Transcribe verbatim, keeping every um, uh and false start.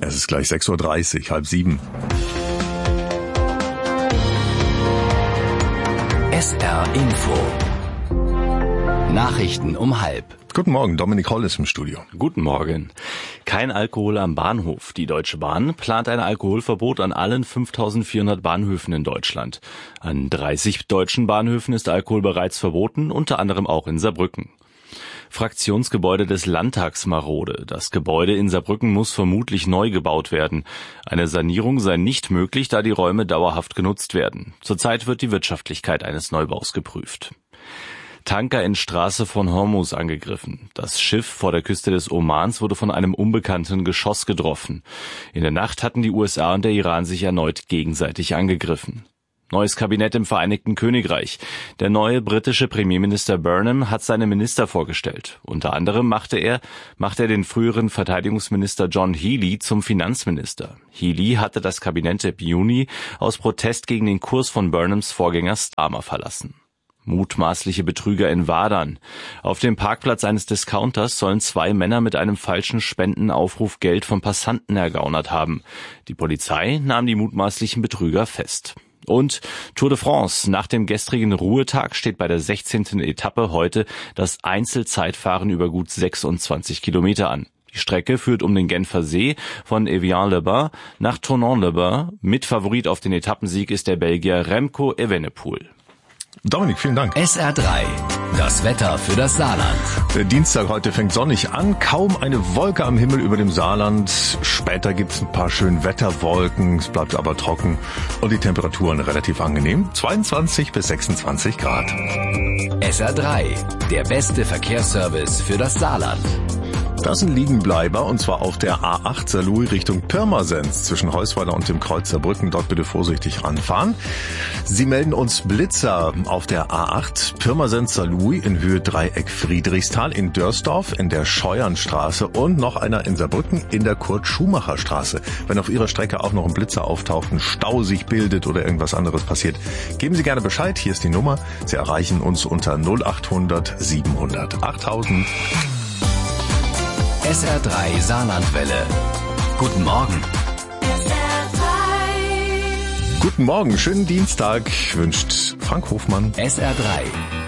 Es ist gleich sechs Uhr dreißig, halb sieben. S R Info. Nachrichten um halb. Guten Morgen, Dominik Holl ist im Studio. Guten Morgen. Kein Alkohol am Bahnhof. Die Deutsche Bahn plant ein Alkoholverbot an allen fünftausendvierhundert Bahnhöfen in Deutschland. An dreißig deutschen Bahnhöfen ist Alkohol bereits verboten, unter anderem auch in Saarbrücken. Fraktionsgebäude des Landtags marode. Das Gebäude in Saarbrücken muss vermutlich neu gebaut werden. Eine Sanierung sei nicht möglich, da die Räume dauerhaft genutzt werden. Zurzeit wird die Wirtschaftlichkeit eines Neubaus geprüft. Tanker in Straße von Hormuz angegriffen. Das Schiff vor der Küste des Omans wurde von einem unbekannten Geschoss getroffen. In der Nacht hatten die U S A und der Iran sich erneut gegenseitig angegriffen. Neues Kabinett im Vereinigten Königreich. Der neue britische Premierminister Burnham hat seine Minister vorgestellt. Unter anderem machte er, machte er den früheren Verteidigungsminister John Healey zum Finanzminister. Healey hatte das Kabinett im Juni aus Protest gegen den Kurs von Burnhams Vorgänger Starmer verlassen. Mutmaßliche Betrüger in Wadern. Auf dem Parkplatz eines Discounters sollen zwei Männer mit einem falschen Spendenaufruf Geld von Passanten ergaunert haben. Die Polizei nahm die mutmaßlichen Betrüger fest. Und Tour de France. Nach dem gestrigen Ruhetag steht bei der sechzehnten Etappe heute das Einzelzeitfahren über gut sechsundzwanzig Kilometer an. Die Strecke führt um den Genfer See von Evian-les-Bains nach Tournon-les-Bains. Mitfavorit auf den Etappensieg ist der Belgier Remco Evenepoel. Dominik, vielen Dank. S R drei. Das Wetter für das Saarland. Der Dienstag heute fängt sonnig an, kaum eine Wolke am Himmel über dem Saarland. Später gibt's ein paar schöne Wetterwolken, es bleibt aber trocken und die Temperaturen relativ angenehm, zweiundzwanzig bis sechsundzwanzig Grad. S R drei. Der beste Verkehrsservice für das Saarland. Das sind Liegenbleiber, und zwar auf der A acht Saarlouis Richtung Pirmasens zwischen Heusweiler und dem Kreuz Saarbrücken. Dort bitte vorsichtig ranfahren. Sie melden uns Blitzer auf der A acht Pirmasens Saarlouis in Höhe Dreieck Friedrichsthal, in Dörsdorf, in der Scheuernstraße und noch einer in Saarbrücken in der Kurt-Schumacher-Straße. Wenn auf Ihrer Strecke auch noch ein Blitzer auftaucht, ein Stau sich bildet oder irgendwas anderes passiert, geben Sie gerne Bescheid. Hier ist die Nummer. Sie erreichen uns unter null achthundert siebenhundert achttausend. S R drei Saarlandwelle. Guten Morgen. S R drei. Guten Morgen, schönen Dienstag, wünscht Frank Hofmann. S R drei.